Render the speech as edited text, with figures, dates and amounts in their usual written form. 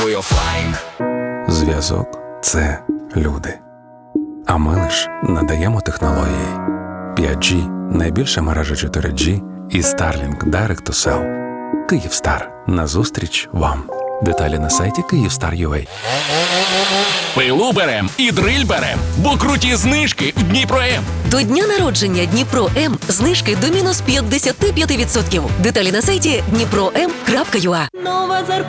твій офлайн. Зв'язок – це люди. А ми лиш надаємо технології. 5G – найбільша мережа 4G і Starlink Direct to Cell. Київстар. Назустріч вам. Деталі на сайті Kyivstar.ua. Пилу берем і дриль берем, бо круті знижки в Дніпро-М. До дня народження Дніпро-М знижки до мінус 55%. Деталі на сайті dnipro.m.ua.